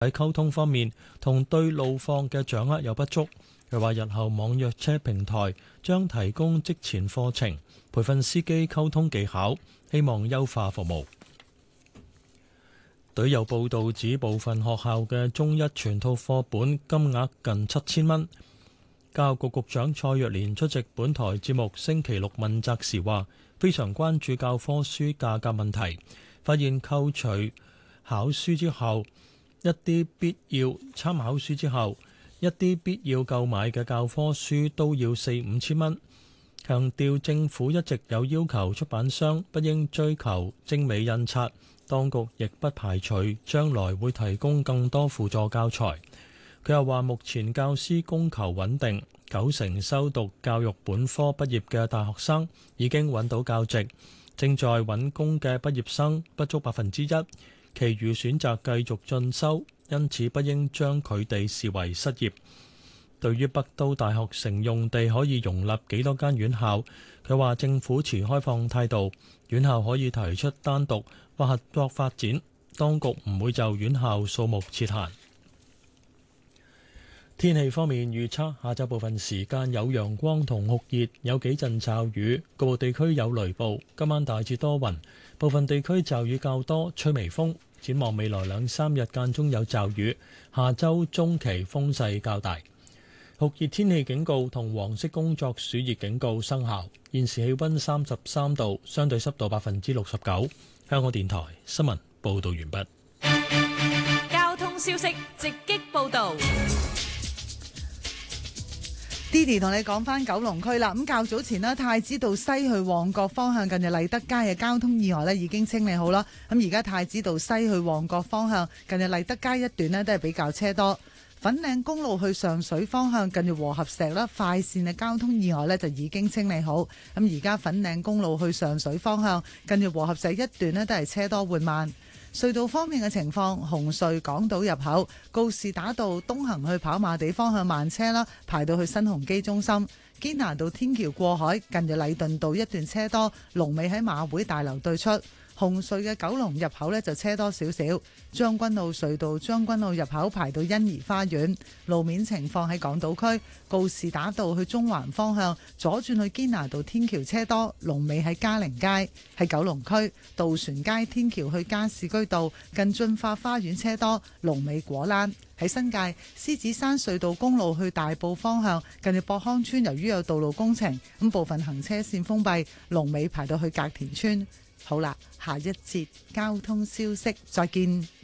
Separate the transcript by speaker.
Speaker 1: 喺溝通方面同對路況嘅掌握有不足。佢話日後網約車平台將提供職前課程，培訓司機溝通技巧，希望優化服務。隊有報道指部分學校嘅中一全套課本金額近7000蚊。教育局局長蔡若蓮出席本台節目星期六問責時話，非常關注教科書價格問題，發現扣除考書之後，一啲必要參考書之後，一啲必要購買嘅教科書都要4-5千蚊。強調政府一直有要求出版商不應追求精美印刷，當局亦不排除將來會提供更多輔助教材。佢又話目前教師供求穩定，90%修讀教育本科畢業嘅大學生已經揾到教職，正在揾工嘅畢業生不足1%，其餘選擇繼續進修，因此不應將佢哋視為失業。對於北都大學城用地可以容納幾多間院校，佢話政府持開放態度，院校可以提出單獨或合作發展，當局唔會就院校數目設限。天氣方面預測，下晝部分時間有陽光同酷熱，有幾陣驟雨，局部地區有雷暴。今晚大致多雲，部分地區驟雨較多，吹微風。展望未來2-3日間中有驟雨，下週中期風勢較大。酷熱天氣警告同黃色工作暑熱警告生效。現時氣溫33度，相對濕度69%。香港電台新聞報道完畢。
Speaker 2: 交通消息直擊報道。
Speaker 3: Didi 同你講翻九龍區啦，咁較早前呢，太子道西去旺角方向近住麗德街嘅交通意外呢已經清理好啦。咁而家太子道西去旺角方向近住麗德街一段呢都係比較車多。粉嶺公路去上水方向近住和合石啦，快線嘅交通意外呢就已經清理好。咁而家粉嶺公路去上水方向近住和合石一段呢都係車多緩慢。隧道方面嘅情況，紅隧港島入口告士打道東行去跑馬地方向慢車啦，排到去新鴻基中心。堅拿道天橋過海近住禮頓道一段車多，龍尾喺馬會大樓對出。紅隧嘅九龍入口呢就車多少少，將軍澳隧道將軍澳入口排到欣怡花園。路面情況喺港島區告士打道去中環方向左轉去堅拿道天橋車多，龍尾喺嘉陵街。喺九龍區渡船街天橋去加士居道近駿發花園車多，龍尾果欄。喺新界獅子山隧道公路去大埔方向近住博康村，由於有道路工程，咁部分行車線封閉，龍尾排到去隔田村。好啦，下一節交通消息，再見。